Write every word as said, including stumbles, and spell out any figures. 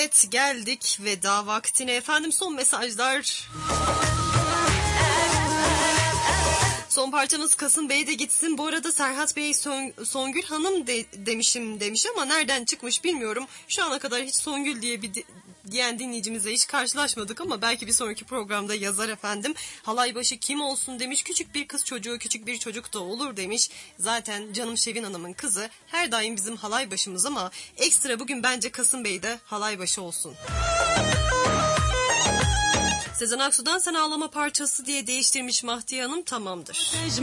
Evet, geldik veda vaktine efendim. Son mesajlar. Son parçamız Kasım Bey de gitsin. Bu arada Serhat Bey Son, Songül Hanım de, demişim demiş ama nereden çıkmış bilmiyorum. Şu ana kadar hiç Songül diye bir diyen dinleyicimizle hiç karşılaşmadık ama belki bir sonraki programda yazar efendim. Halaybaşı kim olsun demiş. Küçük bir kız çocuğu, küçük bir çocuk da olur demiş. Zaten canım Şevin Hanım'ın kızı her daim bizim halaybaşımız ama ekstra bugün bence Kasım Bey de halaybaşı olsun. Sezen Aksu'dan Sen Ağlama parçası diye değiştirmiş Mahtiye Hanım, tamamdır.